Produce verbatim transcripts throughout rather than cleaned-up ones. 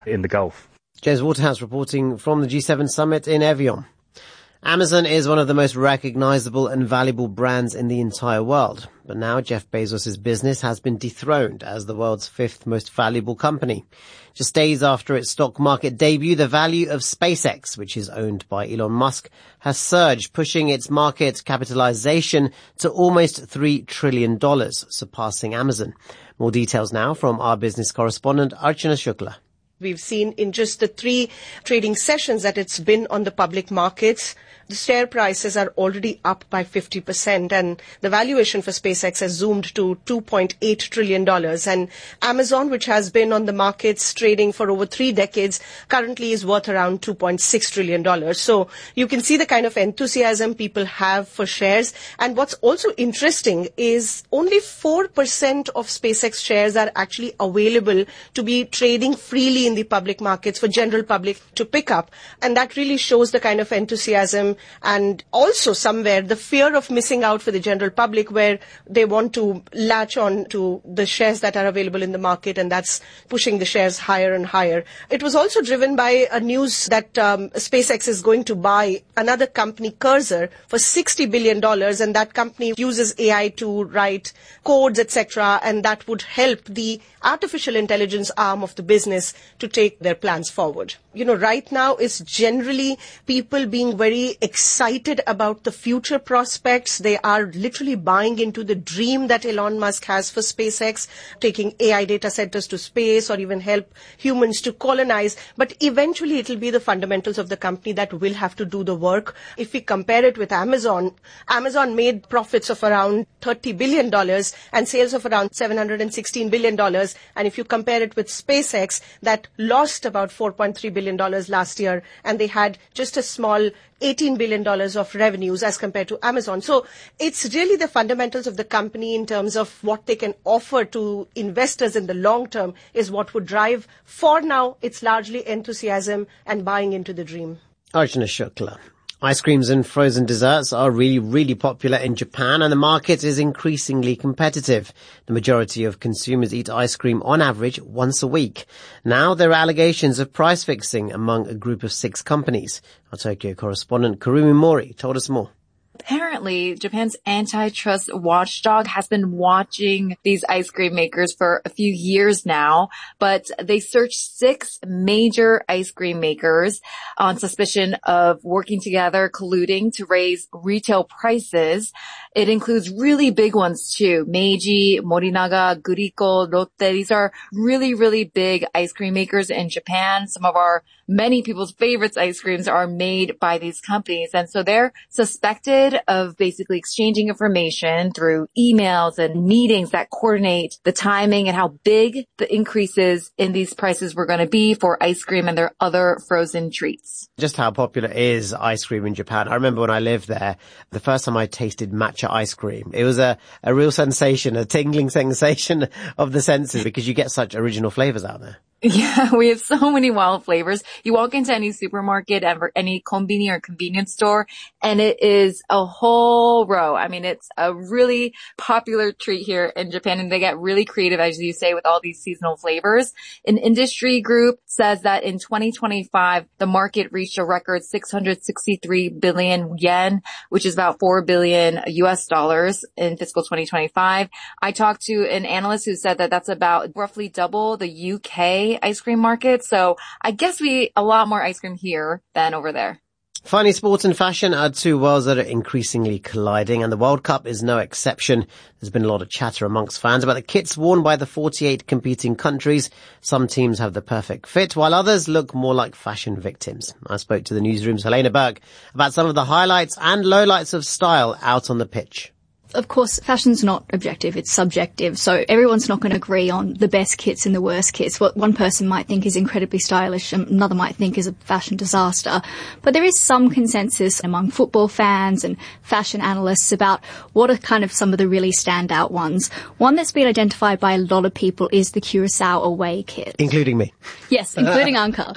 in the Gulf. James Waterhouse reporting from the G seven summit in Evian. Amazon is one of the most recognizable and valuable brands in the entire world. But now Jeff Bezos' business has been dethroned as the world's fifth most valuable company. Just days after its stock market debut, the value of SpaceX, which is owned by Elon Musk, has surged, pushing its market capitalization to almost three trillion dollars, surpassing Amazon. More details now from our business correspondent, Archana Shukla. We've seen in just the three trading sessions that it's been on the public markets, the share prices are already up by fifty percent, and the valuation for SpaceX has zoomed to two point eight trillion dollars. And Amazon, which has been on the markets trading for over three decades, currently is worth around two point six trillion dollars. So you can see the kind of enthusiasm people have for shares. And what's also interesting is only four percent of SpaceX shares are actually available to be trading freely in the public markets for general public to pick up. And that really shows the kind of enthusiasm and also somewhere the fear of missing out for the general public, where they want to latch on to the shares that are available in the market, and that's pushing the shares higher and higher. It was also driven by a news that um, SpaceX is going to buy another company, Cursor, for sixty billion dollars, and that company uses A I to write codes, et cetera, and that would help the artificial intelligence arm of the business to take their plans forward. You know, right now is generally people being very excited about the future prospects. They are literally buying into the dream that Elon Musk has for SpaceX, taking A I data centers to space or even help humans to colonize. But eventually it will be the fundamentals of the company that will have to do the work. If we compare it with Amazon, Amazon made profits of around thirty billion dollars and sales of around seven hundred sixteen billion dollars. And if you compare it with SpaceX, that lost about four point three billion dollars last year, and they had just a small eighteen billion dollars of revenues as compared to Amazon. So it's really the fundamentals of the company in terms of what they can offer to investors in the long term is what would drive. For now, it's largely enthusiasm and buying into the dream. Archana Shukla. Ice creams and frozen desserts are really, really popular in Japan, and the market is increasingly competitive. The majority of consumers eat ice cream on average once a week. Now there are allegations of price fixing among a group of six companies. Our Tokyo correspondent Kurumi Mori told us more. Apparently, Japan's antitrust watchdog has been watching these ice cream makers for a few years now, but they searched six major ice cream makers on suspicion of working together, colluding to raise retail prices. It includes really big ones too. Meiji, Morinaga, Guriko, Lotte. These are really, really big ice cream makers in Japan. Some of our many people's favorites ice creams are made by these companies. And so they're suspected of basically exchanging information through emails and meetings that coordinate the timing and how big the increases in these prices were going to be for ice cream and their other frozen treats. Just how popular is ice cream in Japan? I remember when I lived there, the first time I tasted matcha ice cream, it was a, a real sensation, a tingling sensation of the senses because you get such original flavors out there. Yeah, we have so many wild flavors. You walk into any supermarket, ever, any konbini or convenience store, and it is a whole row. I mean, it's a really popular treat here in Japan, and they get really creative, as you say, with all these seasonal flavors. An industry group says that in twenty twenty-five, the market reached a record six hundred sixty-three billion yen, which is about four billion U S dollars in fiscal twenty twenty-five. I talked to an analyst who said that that's about roughly double the U K ice cream market. So I guess we eat a lot more ice cream here than over there. Finally, sport and fashion are two worlds that are increasingly colliding, and the World Cup is no exception. There's been a lot of chatter amongst fans about the kits worn by the forty-eight competing countries. Some teams have the perfect fit, while others look more like fashion victims. I spoke to the newsroom's Helena Burke about some of the highlights and lowlights of style out on the pitch. Of course, fashion's not objective, it's subjective, so everyone's not going to agree on the best kits and the worst kits. What one person might think is incredibly stylish, and another might think is a fashion disaster. But there is some consensus among football fans and fashion analysts about what are kind of some of the really standout ones. One that's been identified by a lot of people is the Curaçao away kit. Including me. Yes, including Anka.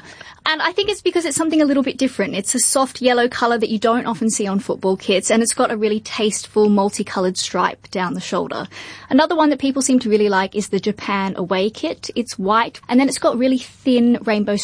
And I think it's because it's something a little bit different. It's a soft yellow colour that you don't often see on football kits, and it's got a really tasteful multicoloured stripe down the shoulder. Another one that people seem to really like is the Japan away kit. It's white, and then it's got really thin rainbow